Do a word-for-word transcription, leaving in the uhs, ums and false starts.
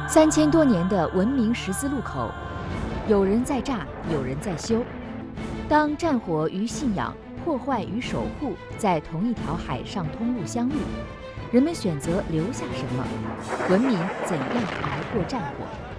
三千多年的文明十字路口，有人在炸，有人在修。当战火与信仰、破坏与守护在同一条海上通路相遇，人们选择留下什么？文明怎样挨过战火？